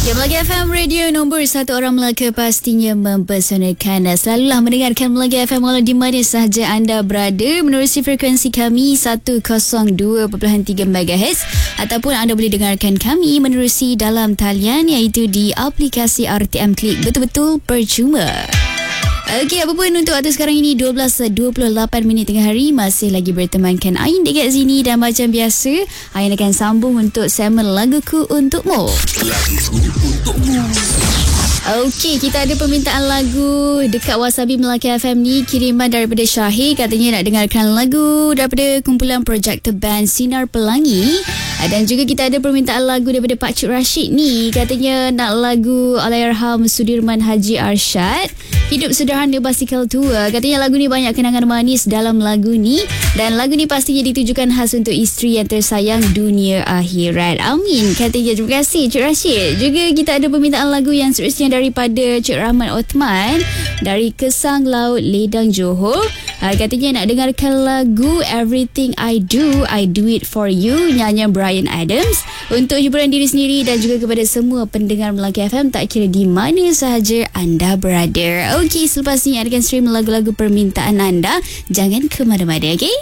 Ya, Melaka FM Radio nombor 1 orang Melaka pastinya mempesonakan. Selalulah mendengarkan Melaka FM walau di mana sahaja anda berada menerusi frekuensi kami 102.3 MHz ataupun anda boleh dengarkan kami menerusi dalam talian iaitu di aplikasi RTM Klik. Betul-betul percuma. Okey, apa pun untuk waktu sekarang ini 12.28 tengah hari masih lagi bertemankan Ain dekat sini dan macam biasa Ain akan sambung untuk segmen Laguku Untukmu. Laguku Untukmu. Okey, kita ada permintaan lagu dekat Wasabi Melaka FM ni, kiriman daripada Syahir, katanya nak dengarkan lagu daripada kumpulan Projector Band Sinar Pelangi. Dan juga kita ada permintaan lagu daripada Pak Cik Rashid ni, katanya nak lagu Allahyarham Sudirman Haji Arsyad, Hidup Sederhana Basikal Tua. Katanya lagu ni banyak kenangan manis dalam lagu ni dan lagu ni pastinya ditujukan khas untuk isteri yang tersayang dunia akhirat. Amin, katanya. Terima kasih Cik Rashid. Juga kita ada permintaan lagu yang seterusnya daripada Cik Rahman Othman dari Kesang Laut Ledang Johor. Katanya nak dengarkan lagu Everything I Do It For You, nyanyian Bryan Adams, untuk hiburan diri sendiri dan juga kepada semua pendengar Melaka FM tak kira di mana sahaja anda berada. Okey, selepas ni akan stream lagu-lagu permintaan anda. Jangan ke mana-mana, okey?